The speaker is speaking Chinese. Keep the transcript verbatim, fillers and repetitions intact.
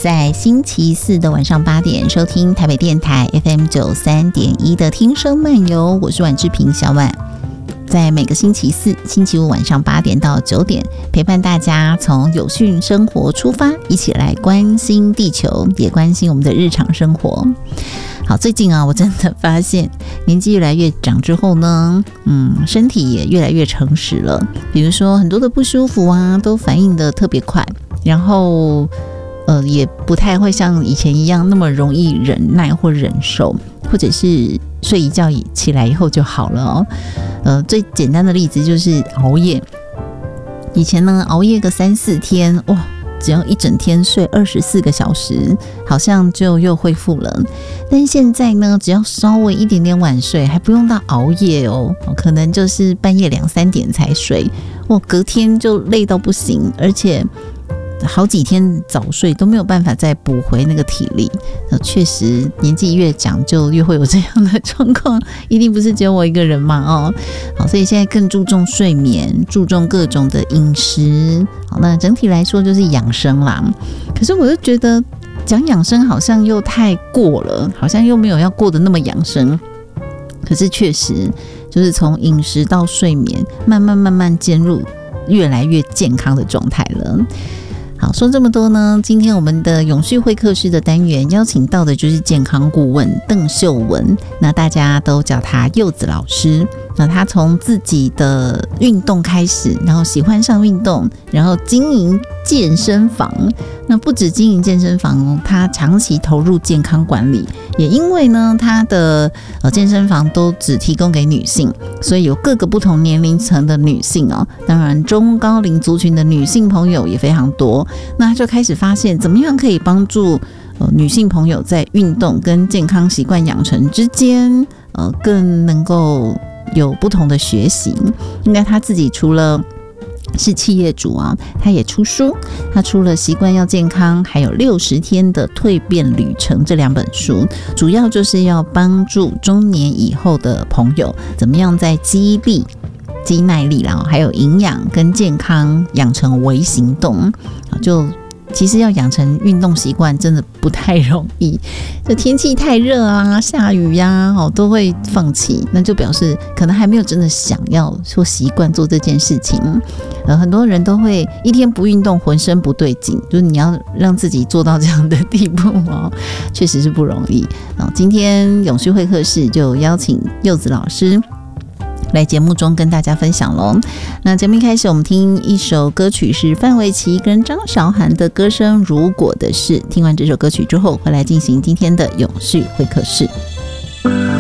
在星期四的晚上八点收听台北电台 F M 九十三点一 的听声漫游，我是婉志平小婉，在每个星期四、星期五晚上八点到九点，陪伴大家从有序生活出发，一起来关心地球，也关心我们的日常生活。好，最近啊，我真的发现年纪越来越长之后呢，嗯，身体也越来越诚实了。比如说很多的不舒服啊，都反应的特别快，然后呃，也不太会像以前一样那么容易忍耐或忍受，或者是睡一觉起来以后就好了哦。呃，最简单的例子就是熬夜。以前呢，熬夜个三四天，哇！只要一整天睡二十四个小时，好像就又恢复了。但是现在呢，只要稍微一点点晚睡，还不用到熬夜哦，可能就是半夜两三点才睡，我隔天就累到不行，而且好几天早睡都没有办法再补回那个体力。确实年纪越长就越会有这样的状况，一定不是只有我一个人嘛哦。好，所以现在更注重睡眠，注重各种的饮食。好，那整体来说就是养生啦。可是我就觉得讲养生好像又太过了，好像又没有要过得那么养生。可是确实就是从饮食到睡眠，慢慢慢慢渐入越来越健康的状态了。好，说这么多呢，今天我们的永续会客室的单元邀请到的就是健康顾问邓秀文，那大家都叫她柚子老师。那她从自己的运动开始，然后喜欢上运动，然后经营健身房。那不止经营健身房哦，她长期投入健康管理，也因为呢，她的呃健身房都只提供给女性，所以有各个不同年龄层的女性哦，当然中高龄族群的女性朋友也非常多。那她就开始发现，怎么样可以帮助呃女性朋友在运动跟健康习惯养成之间，呃更能够有不同的学习。应该她自己除了是企业主啊，他也出书，他出了《习惯要健康》还有六十天的蜕变旅程这两本书，主要就是要帮助中年以后的朋友怎么样在肌力、肌耐力啦，还有营养跟健康养成微行动。就其实要养成运动习惯真的不太容易，这天气太热啊、下雨呀、啊，都会放弃，那就表示可能还没有真的想要或习惯做这件事情。呃，很多人都会一天不运动，浑身不对劲，就是你要让自己做到这样的地步哦，确实是不容易。然后今天永续会客室就邀请柚子老师来节目中跟大家分享咯。那节目一开始我们听一首歌曲，是范玮琪跟张韶涵的歌声《如果的事》。听完这首歌曲之后，会来进行今天的永续会客室。